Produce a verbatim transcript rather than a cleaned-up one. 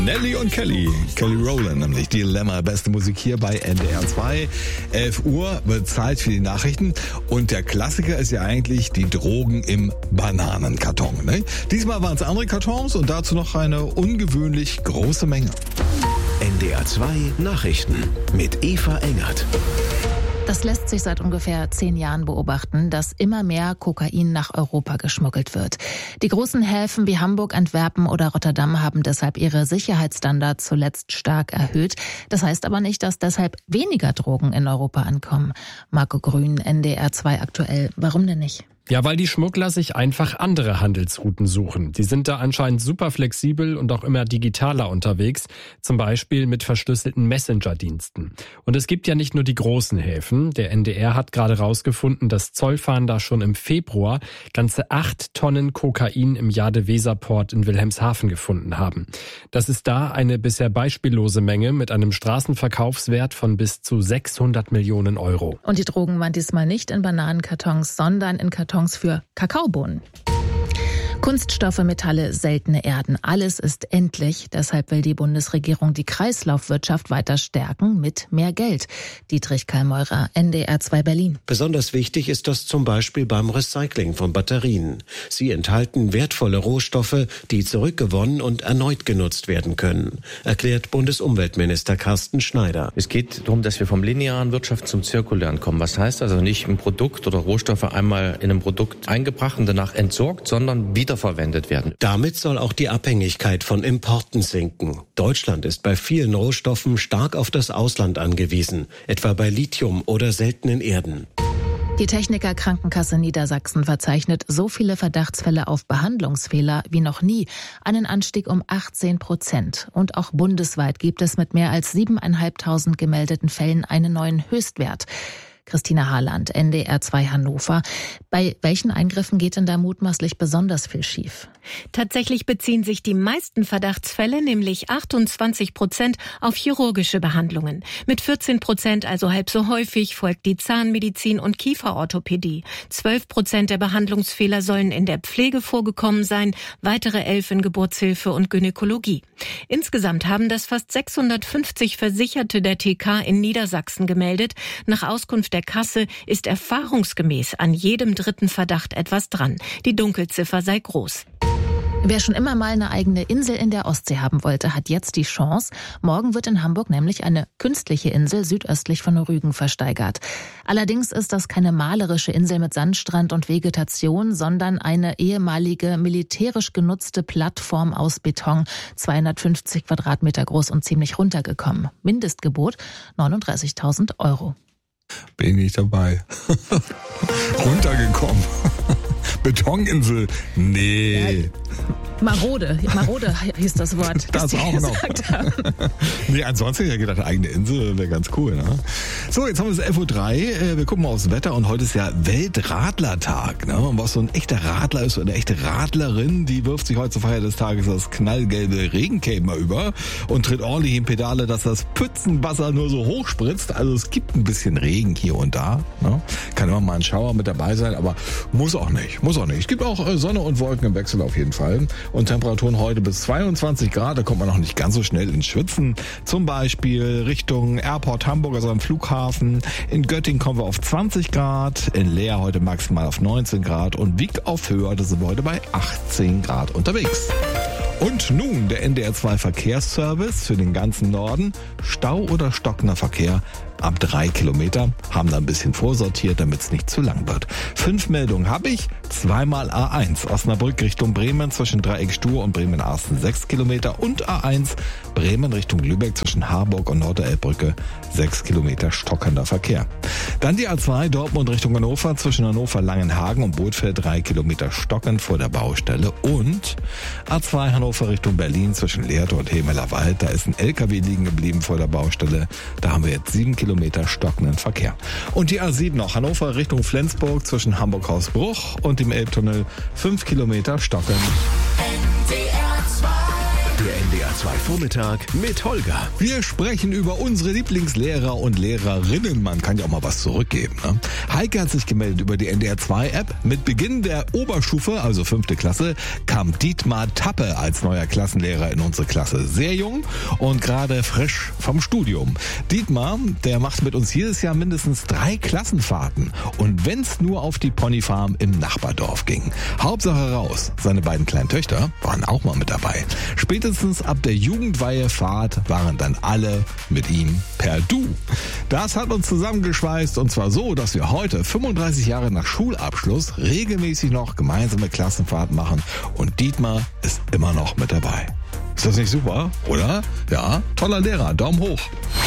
Nelly und Kelly, Kelly Rowland, nämlich Dilemma, beste Musik hier bei N D R zwei. elf Uhr wird Zeit für die Nachrichten und der Klassiker ist ja eigentlich die Drogen im Bananenkarton. Ne? Diesmal waren es andere Kartons und dazu noch eine ungewöhnlich große Menge. N D R zwei Nachrichten mit Eva Engert. Das lässt sich seit ungefähr zehn Jahren beobachten, dass immer mehr Kokain nach Europa geschmuggelt wird. Die großen Häfen wie Hamburg, Antwerpen oder Rotterdam haben deshalb ihre Sicherheitsstandards zuletzt stark erhöht. Das heißt aber nicht, dass deshalb weniger Drogen in Europa ankommen. Marco Grün, N D R zwei aktuell. Warum denn nicht? Ja, weil die Schmuggler sich einfach andere Handelsrouten suchen. Die sind da anscheinend super flexibel und auch immer digitaler unterwegs, zum Beispiel mit verschlüsselten Messenger-Diensten. Und es gibt ja nicht nur die großen Häfen. Der N D R hat gerade rausgefunden, dass Zollfahnder schon im Februar ganze acht Tonnen Kokain im Jade-Weser-Port in Wilhelmshaven gefunden haben. Das ist da eine bisher beispiellose Menge mit einem Straßenverkaufswert von bis zu sechshundert Millionen Euro. Und die Drogen waren diesmal nicht in Bananenkartons, sondern in Kartons für Kakaobohnen. Kunststoffe, Metalle, seltene Erden, alles ist endlich. Deshalb will die Bundesregierung die Kreislaufwirtschaft weiter stärken mit mehr Geld. Dietrich Kallmeurer, N D R zwei Berlin. Besonders wichtig ist das zum Beispiel beim Recycling von Batterien. Sie enthalten wertvolle Rohstoffe, die zurückgewonnen und erneut genutzt werden können, erklärt Bundesumweltminister Carsten Schneider. Es geht darum, dass wir vom linearen Wirtschaft zum zirkulären kommen. Was heißt also nicht ein Produkt oder Rohstoffe einmal in ein Produkt eingebracht und danach entsorgt, sondern wieder verwendet werden. Damit soll auch die Abhängigkeit von Importen sinken. Deutschland ist bei vielen Rohstoffen stark auf das Ausland angewiesen, etwa bei Lithium oder seltenen Erden. Die Techniker Krankenkasse Niedersachsen verzeichnet so viele Verdachtsfälle auf Behandlungsfehler wie noch nie, einen Anstieg um achtzehn Prozent. Und auch bundesweit gibt es mit mehr als siebeneinhalbtausend gemeldeten Fällen einen neuen Höchstwert. Christina Harland, N D R zwei Hannover. Bei welchen Eingriffen geht denn da mutmaßlich besonders viel schief? Tatsächlich beziehen sich die meisten Verdachtsfälle, nämlich achtundzwanzig Prozent, auf chirurgische Behandlungen. Mit vierzehn Prozent, also halb so häufig, folgt die Zahnmedizin und Kieferorthopädie. zwölf Prozent der Behandlungsfehler sollen in der Pflege vorgekommen sein, weitere elf in Geburtshilfe und Gynäkologie. Insgesamt haben das fast sechshundertfünfzig Versicherte der T K in Niedersachsen gemeldet. Nach Auskunft der Kasse ist erfahrungsgemäß an jedem dritten Verdacht etwas dran. Die Dunkelziffer sei groß. Wer schon immer mal eine eigene Insel in der Ostsee haben wollte, hat jetzt die Chance. Morgen wird in Hamburg nämlich eine künstliche Insel südöstlich von Rügen versteigert. Allerdings ist das keine malerische Insel mit Sandstrand und Vegetation, sondern eine ehemalige militärisch genutzte Plattform aus Beton, zweihundertfünfzig Quadratmeter groß und ziemlich runtergekommen. Mindestgebot neununddreißigtausend Euro. Bin ich dabei. Runtergekommen. Betoninsel. Nee. Ja, marode. Marode hieß das Wort. Das auch noch. Nee, ansonsten hätte ich ja gedacht, eigene Insel wäre ganz cool. Ne? So, jetzt haben wir es elf Uhr drei. Wir gucken mal aufs Wetter und heute ist ja Weltradlertag. Ne? Und was so ein echter Radler ist oder eine echte Radlerin, die wirft sich heute zur Feier des Tages das knallgelbe Regencape mal über und tritt ordentlich in Pedale, dass das Pützenwasser nur so hoch spritzt. Also es gibt ein bisschen Regen hier und da. Ne? Kann immer mal ein Schauer mit dabei sein, aber muss auch nicht. Muss auch nicht. Es gibt auch Sonne und Wolken im Wechsel auf jeden Fall. Und Temperaturen heute bis zweiundzwanzig Grad. Da kommt man noch nicht ganz so schnell ins Schwitzen. Zum Beispiel Richtung Airport Hamburg, also am Flughafen. In Göttingen kommen wir auf zwanzig Grad. In Leer heute maximal auf neunzehn Grad. Und Wieg auf Höhe, da sind wir heute bei achtzehn Grad unterwegs. Und nun der N D R zwei Verkehrsservice für den ganzen Norden. Stau oder stockender Verkehr ab drei Kilometer. Haben da ein bisschen vorsortiert, damit es nicht zu lang wird. Fünf Meldungen habe ich. Zweimal A eins. Osnabrück Richtung Bremen zwischen Dreieck Stur und Bremen-Arsten sechs Kilometer. Und A eins Bremen Richtung Lübeck zwischen Harburg und Norderelbbrücke sechs Kilometer stockender Verkehr. Dann die A zwei Dortmund Richtung Hannover zwischen Hannover-Langenhagen und Bootfeld drei Kilometer stockend vor der Baustelle. Und A zwei Hannover Richtung Berlin zwischen Lehrte und Hemelerwald. Da ist ein L K W liegen geblieben vor der Baustelle. Da haben wir jetzt sieben Kilometer stockenden Verkehr. Und die A sieben noch Hannover Richtung Flensburg zwischen Hamburg-Hausbruch und dem Elbtunnel fünf Kilometer stockend. Der N D R zwei Vormittag mit Holger. Wir sprechen über unsere Lieblingslehrer und Lehrerinnen. Man kann ja auch mal was zurückgeben. Ne? Heike hat sich gemeldet über die N D R zwei App. Mit Beginn der Oberstufe, also fünfte Klasse, kam Dietmar Tappe als neuer Klassenlehrer in unsere Klasse. Sehr jung und gerade frisch vom Studium. Dietmar, der macht mit uns jedes Jahr mindestens drei Klassenfahrten. Und wenn's nur auf die Ponyfarm im Nachbardorf ging. Hauptsache raus. Seine beiden kleinen Töchter waren auch mal mit dabei. Spätestens ab der Jugendweihefahrt waren dann alle mit ihm per Du. Das hat uns zusammengeschweißt und zwar so, dass wir heute, fünfunddreißig Jahre nach Schulabschluss, regelmäßig noch gemeinsame Klassenfahrten machen und Dietmar ist immer noch mit dabei. Ist das nicht super, oder? Ja, toller Lehrer, Daumen hoch.